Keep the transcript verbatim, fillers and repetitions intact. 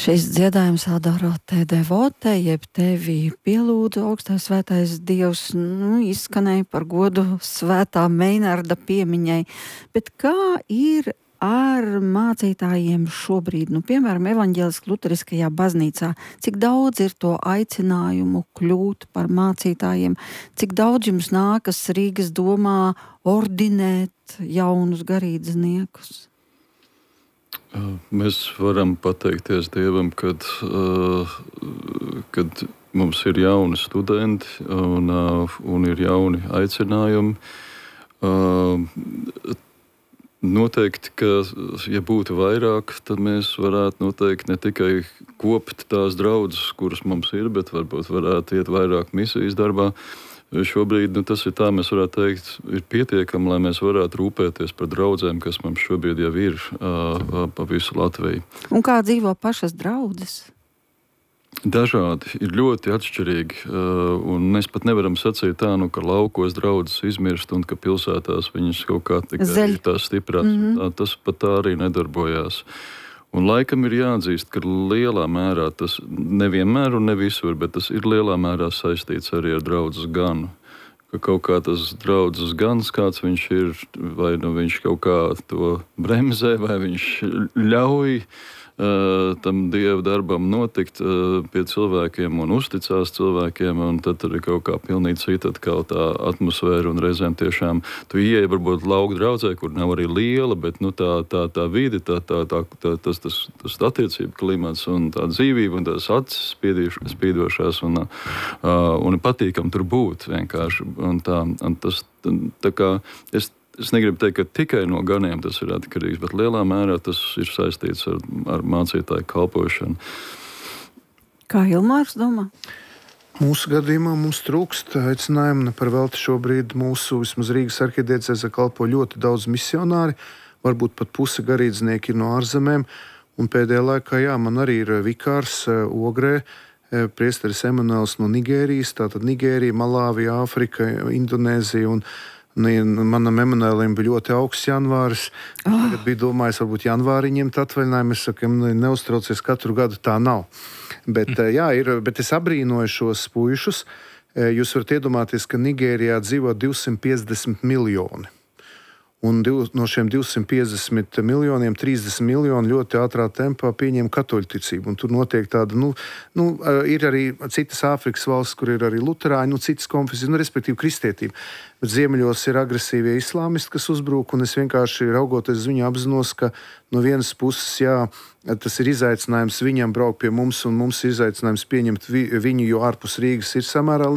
Šis dziedājums Adoro te devote, jeb tevi pielūdzu augstais svētais Dievs, nu, izskanēja par godu svētā Meinarda piemiņai. Bet kā ir ar mācītājiem šobrīd? Nu, piemēram, Evaņģēliskajā luteriskajā baznīcā. Cik daudz ir to aicinājumu kļūt par mācītājiem? Cik daudz jums nākas Rīgas domā ordinēt jaunus garīdzniekus? Mēs varam pateikties Dievam, kad, kad mums ir jauni studenti un, un ir jauni aicinājumi. Noteikti, ka, ja būtu vairāk, tad mēs varētu noteikti ne tikai kopt tās draudzes, kuras mums ir, bet varbūt varētu iet vairāk misijas darbā. Šobrīd nu, tas ir tā, mēs varētu teikt, ir pietiekami, lai mēs varētu rūpēties par draudzēm, kas mums šobrīd jau ir uh, pa visu Latviju. Un kā dzīvo pašas draudzes? Dažādi, ir ļoti atšķirīgi, uh, un mēs pat nevaram sacīt tā, nu, ka laukos draudzes izmirst un ka pilsētās viņas kaut kā tikai ir tās stiprās. Mm-hmm. tā, tas pat tā arī nedarbojās. Un laikam ir jāatzīst, ka lielā mērā tas nevienmēr un ne visur, bet tas ir lielā mērā saistīts arī ar draudzes ganu. Ka kaut kā tas draudzes gans, kāds viņš ir, vai nu viņš kaut kā to bremzē, vai viņš ļauj uh, tam Dieva darbam notikt uh, pie cilvēkiem un uzticās cilvēkiem, un tad tur ir kaut kā pilnīgi cita atkal tā atmosfēra, un reizēm tiešām tu ieej varbūt lauku draudzē, kur nav arī liela, bet nu, tā, tā, tā vide, tā, tā, tā, tā, tas, tas, tas attiecību klimats un tā dzīvība un tās acis spīdošās un, uh, un patīkam tur būt vienkārši. Un tā, un tas, tā kā es Es negribu teikt, ka tikai no ganiem tas ir atkarīgs, bet lielā mērā tas ir saistīts ar, ar mācītāju kalpošanu. Kā Ilmārs domā? Mūsu gadījumā mums trūkst aicinājumu, ne par velti šobrīd mūsu vismaz Rīgas arhidiecēzē kalpo ļoti daudz misionāri, varbūt pat puse garīdznieki ir no ārzemēm, un pēdējā laikā, jā, man arī ir vikārs Ogrē, priesteris Emanuels no Nigērijas, tātad Nigērija, Malāvija, Āfrika, Indonēzija, un manam Emanuēlim bija ļoti augsts janvāris. Oh. Tagad bija domājis, varbūt janvārī ņemt atvaļinājumu. Es saku, neuztraucies, katru gadu tā nav. Bet, jā, ir, bet es abrīnoju šos puišus. Jūs varat iedomāties, ka Nigērijā dzīvo divsimt piecdesmit miljoni. Un div, no šiem divsimt piecdesmit miljoniem, trīsdesmit miljoni ļoti ātrā tempā pieņem katoļticību. Un tur notiek tāda, nu, nu, ir arī citas Āfrikas valsts, kur ir arī luterāņi, nu, citas konfesijas, nu, respektīvi kristietība. Bet ziemeļos ir agresīvie islāmisti, kas uzbrūk, un es vienkārši raugoties uz viņu apzinos, ka no vienas puses, jā, tas ir izaicinājums viņam braukt pie mums, un mums ir izaicinājums pieņemt vi, viņu, jo ārpus Rīgas ir samērā